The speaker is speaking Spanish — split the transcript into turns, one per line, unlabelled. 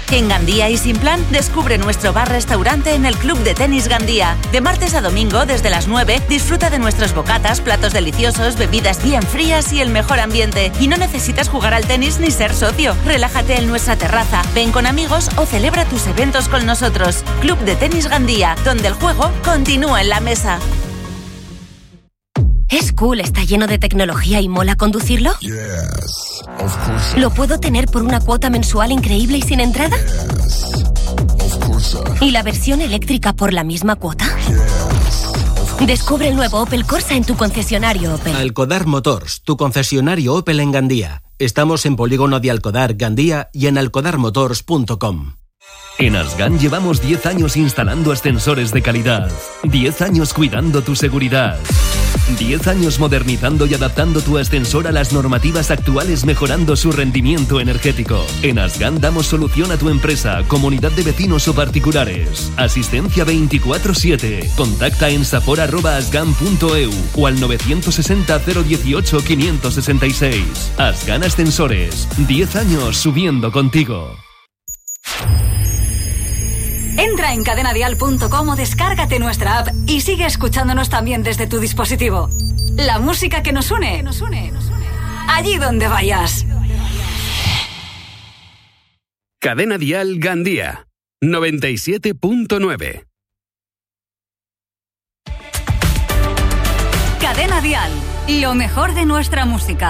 En Gandía y Sin Plan, descubre nuestro bar-restaurante en el Club de Tenis Gandía. De martes a domingo, desde las 9, disfruta de nuestros bocatas, platos deliciosos, bebidas bien frías y el mejor ambiente. Y no necesitas jugar al tenis ni ser socio. Relájate en nuestra terraza, ven con amigos o celebra tus eventos con nosotros. Club de Tenis Gandía, donde el juego continúa en la mesa.
¿Es cool, está lleno de tecnología y mola conducirlo?
Yes, of course.
¿Lo puedo tener por una cuota mensual increíble y sin entrada?
Yes, of course.
¿Y la versión eléctrica por la misma cuota?
Yes, of course.
Descubre el nuevo Opel Corsa en tu concesionario Opel.
Alcodar Motors, tu concesionario Opel en Gandía. Estamos en Polígono de Alcodar, Gandía y en alcodarmotors.com.
En Asgan llevamos 10 años instalando ascensores de calidad, 10 años cuidando tu seguridad, 10 años modernizando y adaptando tu ascensor a las normativas actuales, mejorando su rendimiento energético. En Asgan damos solución a tu empresa, comunidad de vecinos o particulares. Asistencia 24/7. Contacta en sapor@asgan.eu o al 960 018 566. Asgan Ascensores, 10 años subiendo contigo.
Entra en cadenadial.com o descárgate nuestra app y sigue escuchándonos también desde tu dispositivo. La música que nos une. Allí donde vayas.
Cadena Dial Gandía 97.9.
Cadena Dial, lo mejor de nuestra música.